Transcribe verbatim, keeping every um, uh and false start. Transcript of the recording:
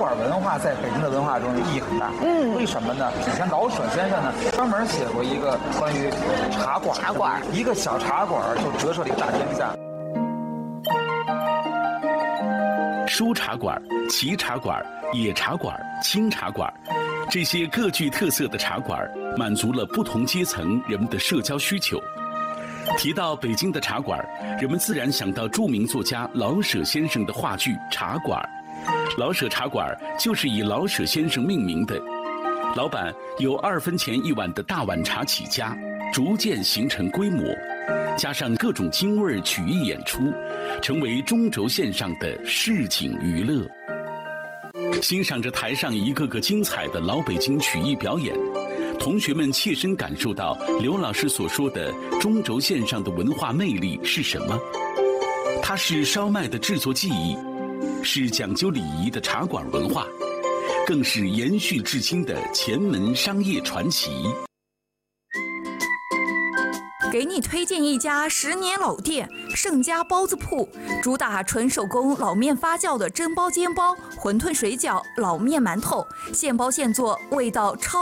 馆文化在北京的文化中意义很大。嗯，为什么呢？以前老舍先生呢专门写过一个关于茶馆， 茶馆一个小茶馆就折射了一个大天下。 书茶馆、棋茶馆、野茶馆、青茶馆，这些各具特色的茶馆，满足了不同阶层人们的社交需求。提到北京的茶馆，人们自然想到著名作家老舍先生的话剧《茶馆》。老舍茶馆就是以老舍先生命名的。老板由二分钱一碗的大碗茶起家，逐渐形成规模，加上各种京味曲艺演出，成为中轴线上的市井娱乐。欣赏着台上一个个精彩的老北京曲艺表演，同学们切身感受到刘老师所说的中轴线上的文化魅力是什么？它是烧麦的制作技艺，是讲究礼仪的茶馆文化，更是延续至今的前门商业传奇。 给你推荐一家十年老店盛家包子铺，主打纯手工老面发酵的蒸包煎包、馄饨水饺、老面馒头，现包现做，味道超